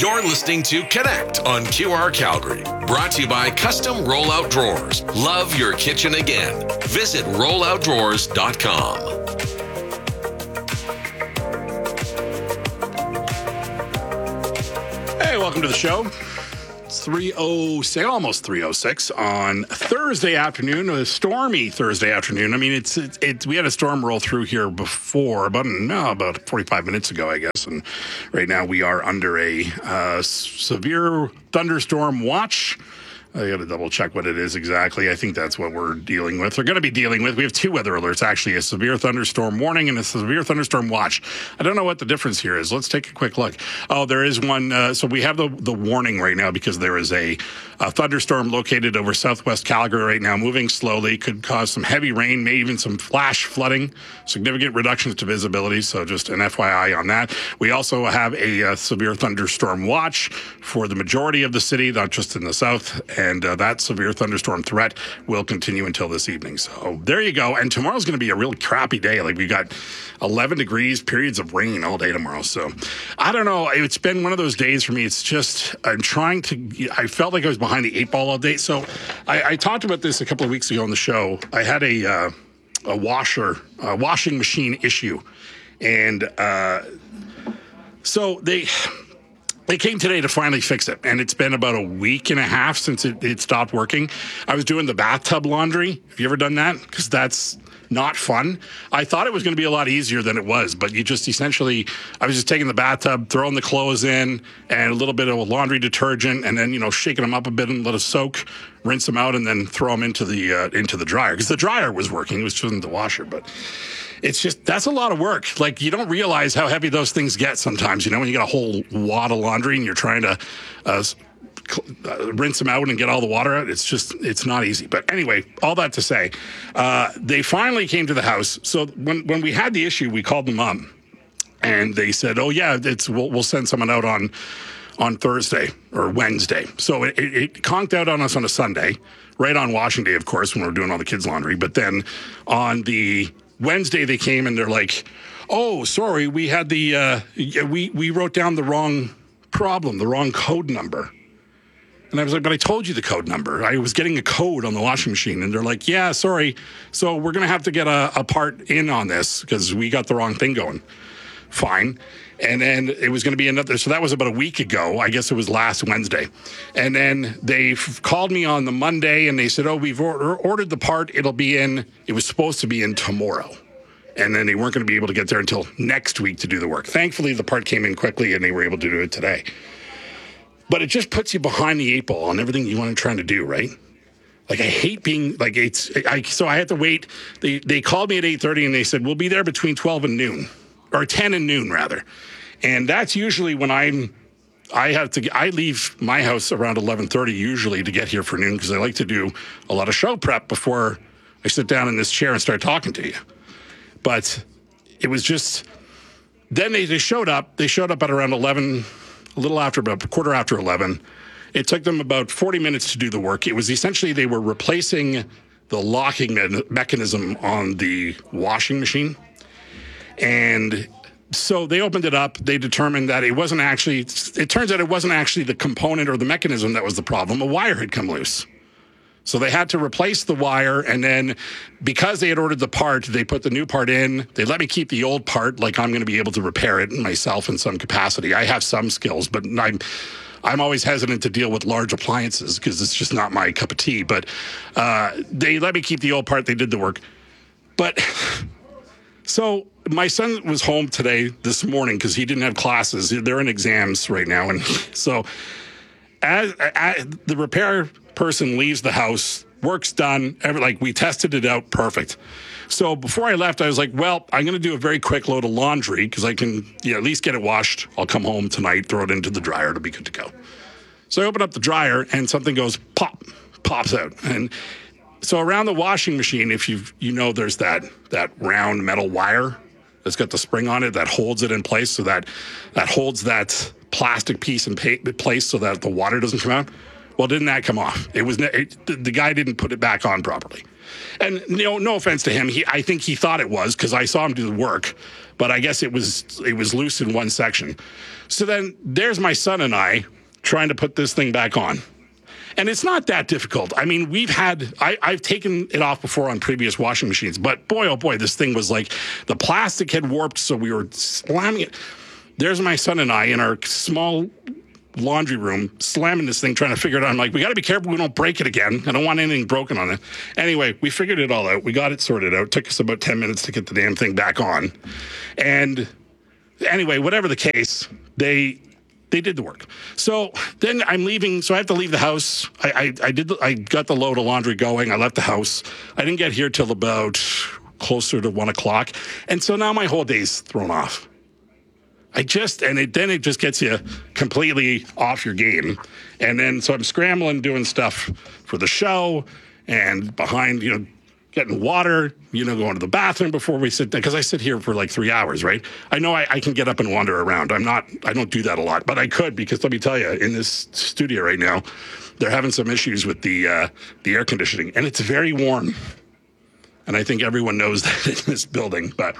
You're listening to Connect on QR Calgary. Brought to you by Custom Rollout Drawers. Love your kitchen again. Visit rolloutdrawers.com. Hey, welcome to the show. It's 3:06, almost 3:06 on Thursday afternoon, a stormy Thursday afternoon. I mean, it's we had a storm roll through here before, about 45 minutes ago, I guess. And right now we are under a severe thunderstorm watch. I got to double check what it is exactly. I think that's what we're dealing with. We're going to be dealing with. We have two weather alerts, actually, a severe thunderstorm warning and a severe thunderstorm watch. I don't know what the difference here is. Let's take a quick look. Oh, there is one. So we have the warning right now because there is a thunderstorm located over southwest Calgary right now, moving slowly, could cause some heavy rain, maybe even some flash flooding, significant reductions to visibility. So just an FYI on that. We also have a severe thunderstorm watch for the majority of the city, not just in the south. And that severe thunderstorm threat will continue until this evening. So there you go. And tomorrow's going to be a real crappy day. Like we got 11 degrees, periods of rain all day tomorrow. So I don't know. It's been one of those days for me. It's just, I felt like I was behind the eight ball all day. So I talked about this a couple of weeks ago on the show. I had a washing machine issue. And so they came today to finally fix it, and it's been about a week and a half since it stopped working. I was doing the bathtub laundry. Have you ever done that? Because that's not fun. I thought it was going to be a lot easier than it was, but you just essentially, I was just taking the bathtub, throwing the clothes in, and a little bit of laundry detergent, and then, shaking them up a bit and let it soak, rinse them out, and then throw them into the dryer. Because the dryer was working. It was just the washer, but it's just, that's a lot of work. Like, you don't realize how heavy those things get sometimes, when you got a whole wad of laundry and you're trying to rinse them out and get all the water out. It's not easy. But anyway, all that to say, they finally came to the house. So when we had the issue, we called them up and they said, oh yeah, we'll send someone out on Thursday or Wednesday. So it conked out on us on a Sunday, right on washing day, of course, when we're doing all the kids' laundry. But then on the Wednesday, they came and they're like, oh, sorry, we had we wrote down the wrong problem, the wrong code number. And I was like, but I told you the code number. I was getting a code on the washing machine. And they're like, yeah, sorry. So we're going to have to get a part in on this because we got the wrong thing going. Fine. And then it was going to be another. So that was about a week ago. I guess it was last Wednesday. And then they called me on the Monday and they said, oh, we've ordered the part. It'll be in. It was supposed to be in tomorrow. And then they weren't going to be able to get there until next week to do the work. Thankfully, the part came in quickly and they were able to do it today. But it just puts you behind the eight ball on everything you want to try to do, right? Like, I hate being like, so I had to wait. They called me at 8:30 and they said, we'll be there between 12 and noon, or 10 and noon rather. And that's usually when I leave my house around 11:30 usually to get here for noon because I like to do a lot of show prep before I sit down in this chair and start talking to you. But it was just, then they showed up. They showed up at around 11, a little after, about a quarter after 11. It took them about 40 minutes to do the work. It was essentially, they were replacing the locking mechanism on the washing machine. And so they opened it up. They determined that it turns out it wasn't actually the component or the mechanism that was the problem. A wire had come loose. So they had to replace the wire, and then because they had ordered the part, they put the new part in. They let me keep the old part, like I'm going to be able to repair it myself in some capacity. I have some skills, but I'm always hesitant to deal with large appliances because it's just not my cup of tea. But they let me keep the old part. They did the work. But so my son was home this morning because he didn't have classes. They're in exams right now. And so as the repair person leaves the house, work's done, we tested it out, perfect. So before I left, I was like, well, I'm going to do a very quick load of laundry because I can at least get it washed. I'll come home tonight, throw it into the dryer, it'll be good to go. So I open up the dryer and something goes pops out. And so around the washing machine, if there's that round metal wire that's got the spring on it that holds it in place, so that holds that plastic piece in place so that the water doesn't come out. Well, didn't that come off? The guy didn't put it back on properly. And no offense to him, I think he thought it was because I saw him do the work, but I guess it was loose in one section. So then there's my son and I trying to put this thing back on. And it's not that difficult. I mean, I've taken it off before on previous washing machines, but boy, oh boy, this thing was like the plastic had warped, so we were slamming it. There's my son and I in our small laundry room slamming this thing, trying to figure it out. I'm like, we got to be careful we don't break it again. I don't want anything broken on it. Anyway, we figured it all out. We got it sorted out. It took us about 10 minutes to get the damn thing back on. And anyway, whatever the case, they did the work. So then I'm leaving. So I have to leave the house. I got the load of laundry going. I left the house. I didn't get here till about closer to 1 o'clock. And so now my whole day's thrown off. Then it just gets you completely off your game. And then, so I'm scrambling, doing stuff for the show and behind, getting water, going to the bathroom before we sit down. Because I sit here for like 3 hours, right? I know I can get up and wander around. I don't do that a lot, but I could, because let me tell you, in this studio right now, they're having some issues with the air conditioning, and it's very warm. And I think everyone knows that in this building, but...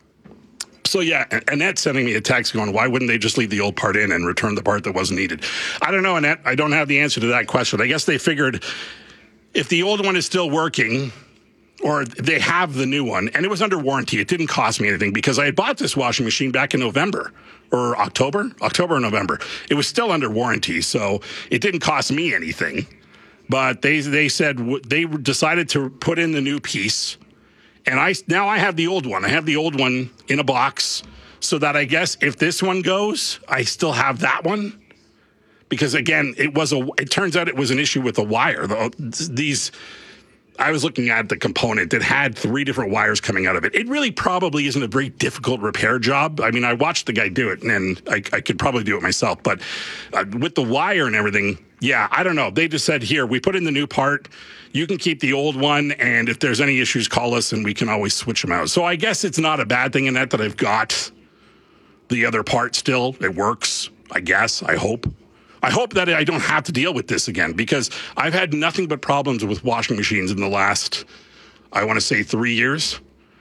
So yeah, Annette's sending me a text going, why wouldn't they just leave the old part in and return the part that wasn't needed? I don't know, Annette. I don't have the answer to that question. I guess they figured if the old one is still working, or they have the new one, and it was under warranty, it didn't cost me anything because I had bought this washing machine back in November or October or November. It was still under warranty, so it didn't cost me anything. But they said they decided to put in the new piece. And now I have the old one. I have the old one in a box so that I guess if this one goes, I still have that one. Because again, it turns out it was an issue with the wire. I was looking at the component that had 3 different wires coming out of it. It really probably isn't a very difficult repair job. I mean, I watched the guy do it, and I could probably do it myself. But with the wire and everything, yeah, I don't know. They just said, here, we put in the new part. You can keep the old one, and if there's any issues, call us, and we can always switch them out. So I guess it's not a bad thing in that I've got the other part still. It works, I guess. I hope. I hope that I don't have to deal with this again, because I've had nothing but problems with washing machines in the last, I want to say 3 years.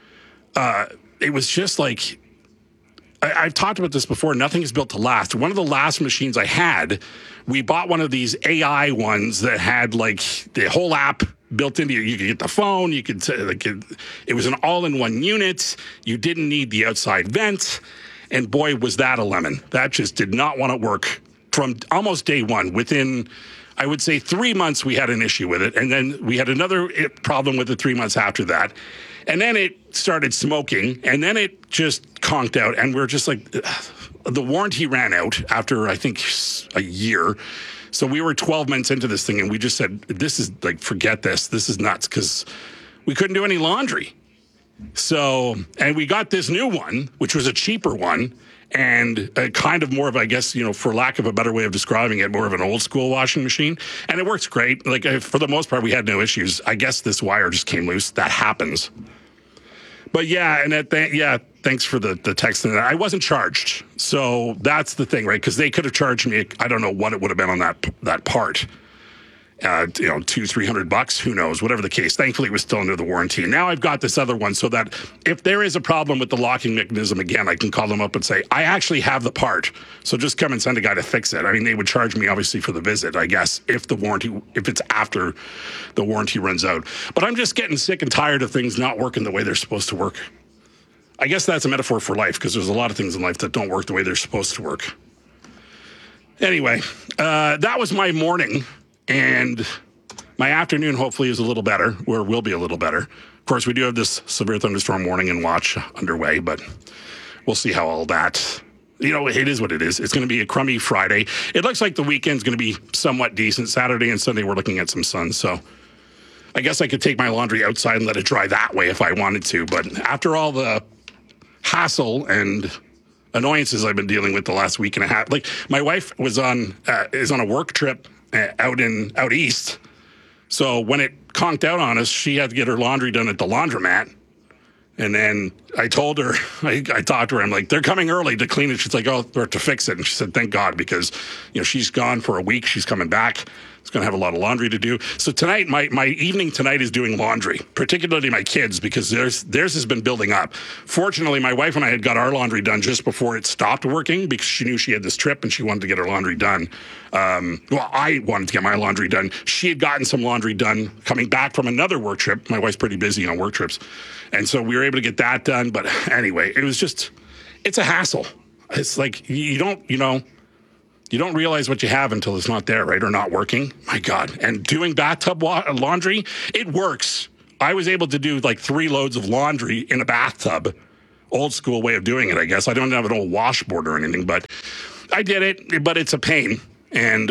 It was just like, I've talked about this before, nothing is built to last. One of the last machines I had, we bought one of these AI ones that had like the whole app built into you. You could get the phone, it was an all-in-one unit. You didn't need the outside vent. And boy, was that a lemon. That just did not want to work. From almost day one, within, I would say 3 months, we had an issue with it. And then we had another problem with it 3 months after that. And then it started smoking, and then it just conked out. And we're just like, the warranty ran out after, I think, a year. So we were 12 months into this thing, and we just said, this is like, forget this. This is nuts, because we couldn't do any laundry. So, and we got this new one, which was a cheaper one. And kind of more of, I guess, for lack of a better way of describing it, more of an old school washing machine. And it works great. Like, for the most part, we had no issues. I guess this wire just came loose. That happens. But yeah, and thanks for the text. I wasn't charged. So that's the thing, right? Because they could have charged me, I don't know what it would have been on that part. $200-$300, who knows, whatever the case. Thankfully, it was still under the warranty. And now I've got this other one so that if there is a problem with the locking mechanism again, I can call them up and say, I actually have the part. So just come and send a guy to fix it. I mean, they would charge me obviously for the visit, I guess, if it's after the warranty runs out. But I'm just getting sick and tired of things not working the way they're supposed to work. I guess that's a metaphor for life, because there's a lot of things in life that don't work the way they're supposed to work. Anyway, that was my morning. And my afternoon hopefully is a little better, or will be a little better. Of course, we do have this severe thunderstorm warning and watch underway, but we'll see how all that, it is what it is. It's going to be a crummy Friday. It looks like the weekend's going to be somewhat decent. Saturday and Sunday, we're looking at some sun. So I guess I could take my laundry outside and let it dry that way if I wanted to. But after all the hassle and annoyances I've been dealing with the last week and a half, like my wife is on a work trip out east. So when it conked out on us, she had to get her laundry done at the laundromat. And then I told her, I talked to her, I'm like, they're coming early to clean it. She's like, or to fix it. And she said, thank God, because, she's gone for a week. She's coming back. It's going to have a lot of laundry to do. So tonight, my evening tonight is doing laundry, particularly my kids, because theirs has been building up. Fortunately, my wife and I had got our laundry done just before it stopped working because she knew she had this trip and she wanted to get her laundry done. Well, I wanted to get my laundry done. She had gotten some laundry done coming back from another work trip. My wife's pretty busy on work trips. And so we were able to get that done. But anyway, it's a hassle. It's like you don't realize what you have until it's not there, right? Or not working. My God. And doing bathtub laundry, it works. I was able to do like 3 loads of laundry in a bathtub. Old school way of doing it, I guess. I don't have an old washboard or anything, but I did it. But it's a pain. And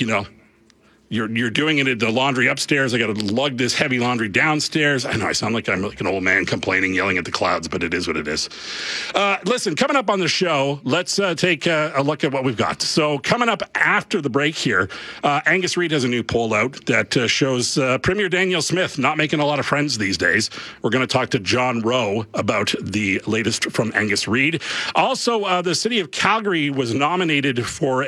you're doing it at the laundry upstairs. I got to lug this heavy laundry downstairs. I know I sound like I'm like an old man complaining, yelling at the clouds, but it is what it is. Listen, coming up on the show, let's take a look at what we've got. So coming up after the break here, Angus Reid has a new poll out that shows Premier Danielle Smith not making a lot of friends these days. We're going to talk to John Rowe about the latest from Angus Reid. Also, the city of Calgary was nominated for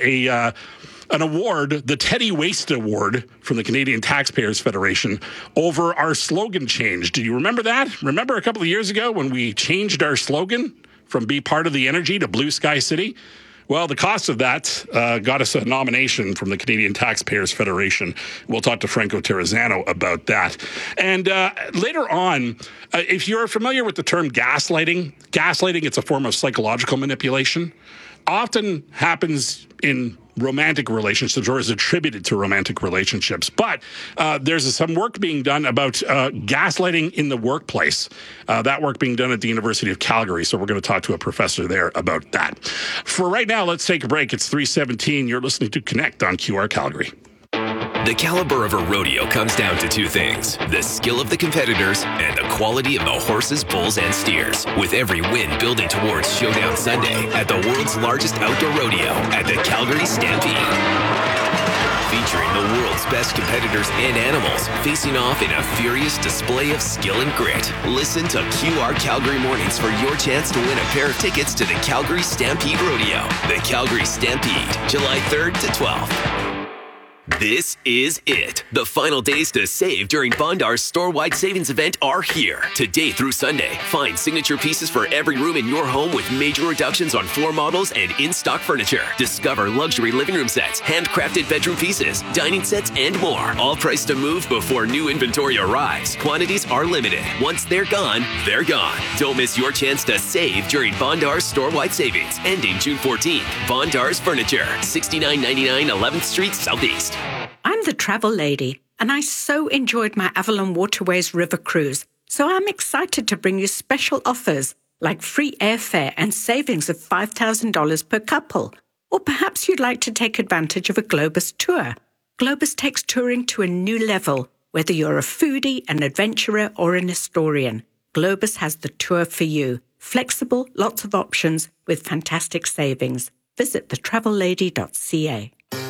an award, the Teddy Waste Award from the Canadian Taxpayers Federation, over our slogan change. Do you remember that? Remember a couple of years ago when we changed our slogan from Be Part of the Energy to Blue Sky City? Well, the cost of that got us a nomination from the Canadian Taxpayers Federation. We'll talk to Franco Terrazzano about that. And later on, if you're familiar with the term gaslighting, it's a form of psychological manipulation. Often happens in romantic relationships or is attributed to romantic relationships. But there's some work being done about gaslighting in the workplace. That work being done at the University of Calgary. So we're going to talk to a professor there about that. For right now, let's take a break. It's 3:17. You're listening to Connect on QR Calgary. The caliber of a rodeo comes down to 2 things: the skill of the competitors and the quality of the horses, bulls, and steers. With every win building towards Showdown Sunday at the world's largest outdoor rodeo at the Calgary Stampede. Featuring the world's best competitors and animals facing off in a furious display of skill and grit. Listen to QR Calgary Mornings for your chance to win a pair of tickets to the Calgary Stampede Rodeo. The Calgary Stampede, July 3rd to 12th. This is it. The final days to save during Bondar's store-wide savings event are here. Today through Sunday, find signature pieces for every room in your home with major reductions on floor models and in-stock furniture. Discover luxury living room sets, handcrafted bedroom pieces, dining sets, and more. All priced to move before new inventory arrives. Quantities are limited. Once they're gone, they're gone. Don't miss your chance to save during Bondar's store-wide savings, ending June 14th. Bondar's Furniture, 6999 11th Street, Southeast. I'm the travel lady, and I so enjoyed my Avalon Waterways River Cruise, so I'm excited to bring you special offers like free airfare and savings of $5,000 per couple. Or perhaps you'd like to take advantage of a Globus tour. Globus takes touring to a new level, whether you're a foodie, an adventurer, or an historian. Globus has the tour for you. Flexible, lots of options with fantastic savings. Visit thetravellady.ca.